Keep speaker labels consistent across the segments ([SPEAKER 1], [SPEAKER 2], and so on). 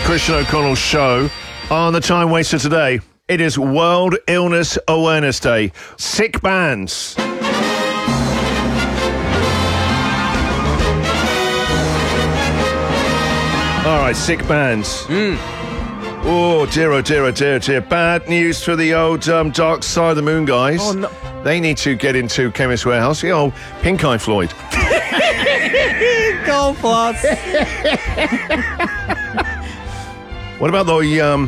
[SPEAKER 1] Christian O'Connell Show. On the Time Waster today, it is World Illness Awareness Day. Sick bands. All right, sick bands. Oh, dear, oh, dear, oh, dear, oh, dear. Bad news for the old Dark Side of the Moon guys.
[SPEAKER 2] Oh, no.
[SPEAKER 1] They need to get into Chemist Warehouse. The old Pink Eye Floyd.
[SPEAKER 2] Gold plus.
[SPEAKER 1] What about the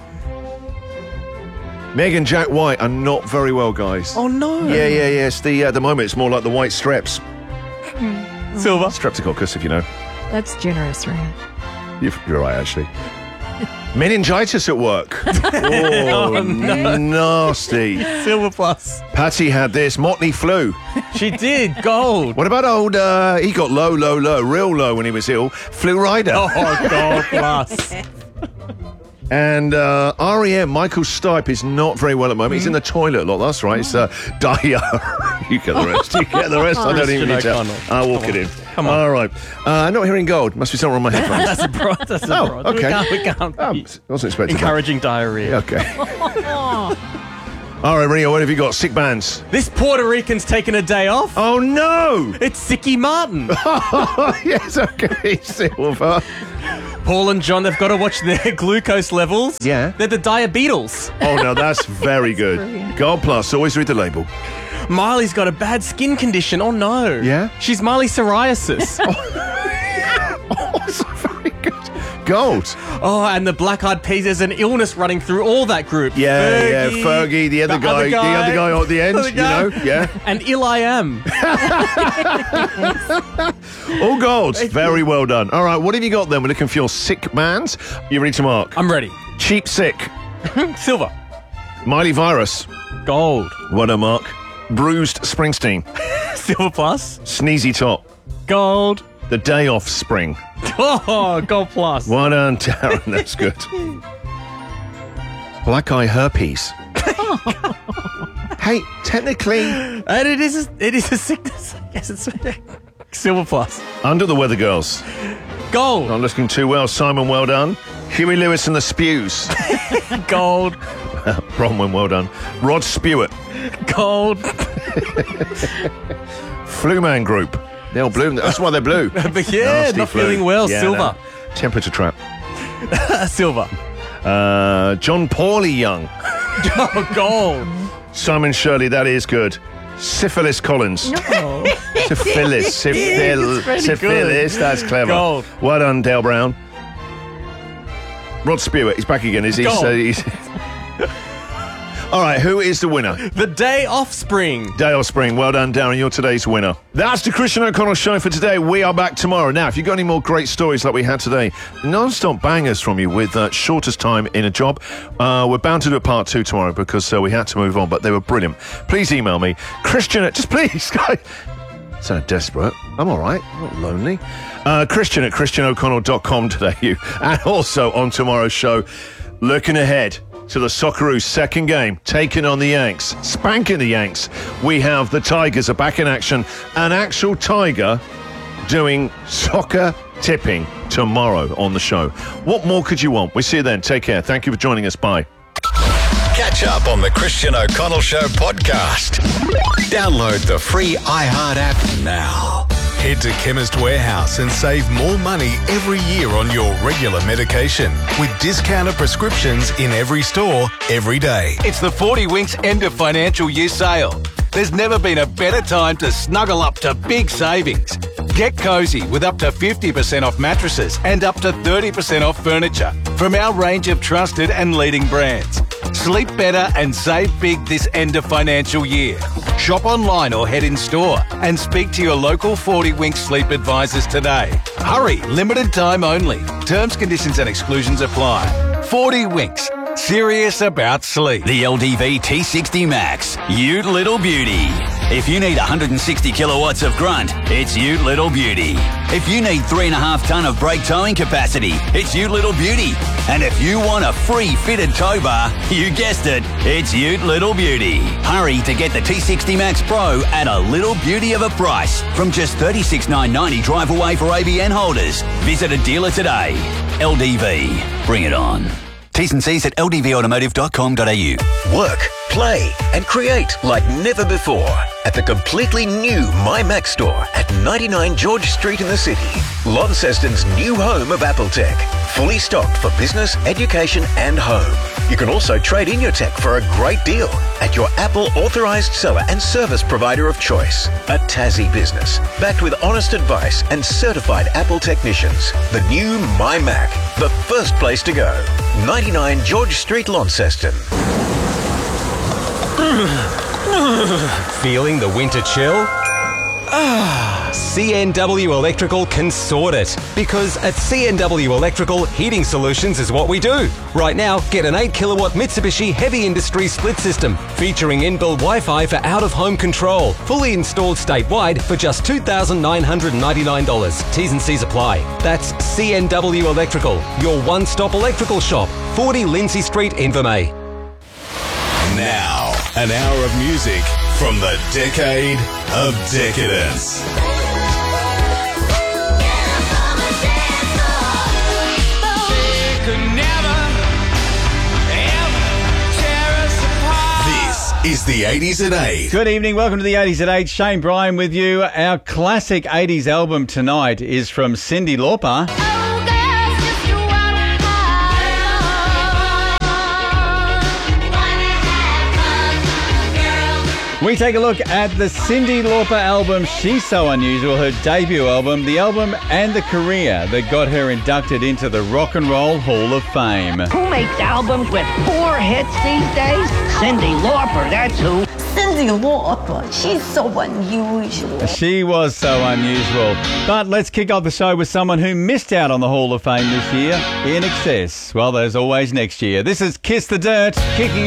[SPEAKER 1] Meg and Jack White are not very well, guys.
[SPEAKER 2] Oh, no.
[SPEAKER 1] Yeah. It's at the moment, it's more like the white streps.
[SPEAKER 2] Silver.
[SPEAKER 1] Streptococcus, if you know.
[SPEAKER 3] That's generous, right?
[SPEAKER 1] You're right, actually. Meningitis at work. Oh,
[SPEAKER 2] no.
[SPEAKER 1] Nasty.
[SPEAKER 2] Silver plus.
[SPEAKER 1] Patty had this Motley Flu.
[SPEAKER 2] She did. Gold.
[SPEAKER 1] What about old, he got low, real low when he was ill. Flu Rider.
[SPEAKER 2] Oh, gold plus.
[SPEAKER 1] And REM, Michael Stipe, is not very well at the moment. He's in the toilet a lot, that's right. It's diarrhea. You get the rest. I don't even need to. I'll walk it in.
[SPEAKER 2] Come on.
[SPEAKER 1] All right. I'm not hearing gold. Must be somewhere on my headphones.
[SPEAKER 2] That's a broad. That's a broad.
[SPEAKER 1] Okay.
[SPEAKER 2] We can't.
[SPEAKER 1] Wasn't expecting
[SPEAKER 2] Encouraging diarrhea.
[SPEAKER 1] that. Okay. All right, Rio, what have you got? Sick bands.
[SPEAKER 2] This Puerto Rican's taking a day off.
[SPEAKER 1] Oh, no.
[SPEAKER 2] It's Sicky Martin.
[SPEAKER 1] Yes, okay. Silver.
[SPEAKER 2] Paul and John, they've got to watch their glucose levels.
[SPEAKER 1] Yeah.
[SPEAKER 2] They're the Diabeatles.
[SPEAKER 1] Oh, no, that's very good.
[SPEAKER 3] brilliant.
[SPEAKER 1] Gold plus. Always read the label.
[SPEAKER 2] Miley's got a bad skin condition. Oh, no.
[SPEAKER 1] Yeah?
[SPEAKER 2] She's Miley psoriasis.
[SPEAKER 1] Oh, so very good. Gold.
[SPEAKER 2] Oh, and the Black Eyed Peas, there's an illness running through all that group.
[SPEAKER 1] Yeah, Fergie, the other guy at the end,
[SPEAKER 2] other guy.
[SPEAKER 1] you know, yeah.
[SPEAKER 2] And Will.i.am.
[SPEAKER 1] All gold. Very well done. All right, what have you got then? We're looking for your sick bands. You ready to mark?
[SPEAKER 2] I'm ready.
[SPEAKER 1] Cheap Sick.
[SPEAKER 2] Silver.
[SPEAKER 1] Miley Virus.
[SPEAKER 2] Gold.
[SPEAKER 1] What a mark. Bruised Springsteen.
[SPEAKER 2] Silver plus.
[SPEAKER 1] Sneezy Top.
[SPEAKER 2] Gold.
[SPEAKER 1] The Day Off Spring.
[SPEAKER 2] Oh, gold plus.
[SPEAKER 1] Well done, Darren. That's good. Black Eye Herpes. Hey, technically...
[SPEAKER 2] And it is a sickness. Yes, it's silver plus.
[SPEAKER 1] Under the Weather Girls.
[SPEAKER 2] Gold.
[SPEAKER 1] Not looking too well. Simon, well done. Huey Lewis and the Spews.
[SPEAKER 2] Gold.
[SPEAKER 1] Bronwyn, well done. Rod Stewart.
[SPEAKER 2] Gold.
[SPEAKER 1] Flu Man Group. They'll blue. That's why they're blue.
[SPEAKER 2] But yeah,
[SPEAKER 1] Nasty
[SPEAKER 2] not
[SPEAKER 1] flu.
[SPEAKER 2] feeling well.
[SPEAKER 1] Yeah,
[SPEAKER 2] Silver.
[SPEAKER 1] no. Temperature Trap.
[SPEAKER 2] Silver.
[SPEAKER 1] John Pauly Young.
[SPEAKER 2] Oh, gold.
[SPEAKER 1] Simon Shirley, that is good. Syphilis Collins.
[SPEAKER 3] No.
[SPEAKER 1] Syphilis. Syphilis. That's clever.
[SPEAKER 2] Gold.
[SPEAKER 1] Well done, Dale Brown. Rod Stewart, he's back again, is he?
[SPEAKER 2] Gold.
[SPEAKER 1] All right, who is the winner?
[SPEAKER 2] The Day Offspring.
[SPEAKER 1] Dale Spring. Well done, Darren. You're today's winner. That's the Christian O'Connell Show for today. We are back tomorrow. Now, if you've got any more great stories like we had today, non-stop bangers from you with shortest time in a job, we're bound to do a part 2 tomorrow because we had to move on, but they were brilliant. Please email me. Christian, just please, guys. Sound desperate. I'm all right. I'm not lonely. Christian at christianoconnell.com today. And also on tomorrow's show, looking ahead to the Socceroos' second game, taking on the Yanks, spanking the Yanks. We have the Tigers are back in action, an actual Tiger doing soccer tipping tomorrow on the show. What more could you want? We'll see you then. Take care. Thank you for joining us. Bye.
[SPEAKER 4] Catch up on the Christian O'Connell Show podcast. Download the free iHeart app now. Head to Chemist Warehouse and save more money every year on your regular medication with discounted prescriptions in every store, every day.
[SPEAKER 5] It's the 40 Winks end of financial year sale. There's never been a better time to snuggle up to big savings. Get cozy with up to 50% off mattresses and up to 30% off furniture from our range of trusted and leading brands. Sleep better and save big this end of financial year. Shop online or head in store and speak to your local 40 Winks sleep advisors today. Hurry, limited time only. Terms, conditions and exclusions apply. 40 Winks. Serious about sleep.
[SPEAKER 6] The LDV T60 Max. You little beauty.
[SPEAKER 3] If you need 160 kilowatts of grunt, it's Ute Little Beauty. If you need 3.5 tonne of brake towing capacity, it's Ute Little Beauty. And if you want a free fitted tow bar, you guessed it, it's Ute Little Beauty. Hurry to get the T60 Max Pro at a little beauty of a price from just $36,990 drive away for ABN holders. Visit a dealer today. LDV. Bring it on. T's and C's at ldvautomotive.com.au.
[SPEAKER 6] Work, play and create like never before at the completely new MyMac store at 99 George Street in the city. Launceston's new home of Apple tech. Fully stocked for business, education and home. You can also trade in your tech for a great deal at your Apple authorised seller and service provider of choice. A Tassie business, backed with honest advice and certified Apple technicians. The new MyMac, the first place to go. 99 George Street, Launceston.
[SPEAKER 7] Feeling the winter chill? CNW Electrical can sort it. Because at CNW Electrical, heating solutions is what we do. Right now, get an 8 kilowatt Mitsubishi Heavy Industry split system featuring inbuilt Wi-Fi for out-of-home control. Fully installed statewide for just $2,999. T's and C's apply. That's CNW Electrical, your one-stop electrical shop. 40 Lindsay Street, Invermay.
[SPEAKER 4] Now, an hour of music from the decade of decadence. This is the 80s at 8.
[SPEAKER 2] Good evening. Welcome to the 80s at 8. Shane Bryan with you. Our classic 80s album tonight is from Cyndi Lauper. We take a look at the Cyndi Lauper album, She's So Unusual, her debut album, the album and the career that got her inducted into the Rock and Roll Hall of Fame.
[SPEAKER 8] Who makes albums with 4 hits these days? Cyndi Lauper, that's who.
[SPEAKER 9] Cyndi Lauper, she's so unusual.
[SPEAKER 2] She was so unusual. But let's kick off the show with someone who missed out on the Hall of Fame this year, In Excess. Well, there's always next year. This is Kiss the Dirt, kicking